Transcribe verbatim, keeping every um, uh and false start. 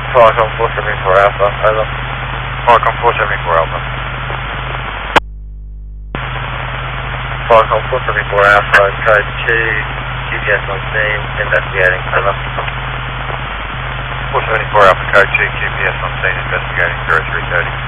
Falcon four seventy-four Alpha, over. Falcon four seventy-four Alpha. Falcon four seventy-four Alpha, code two, G P S on scene, investigating, over. four seventy-four Alpha, code two, G P S on scene, investigating, zero three thirty.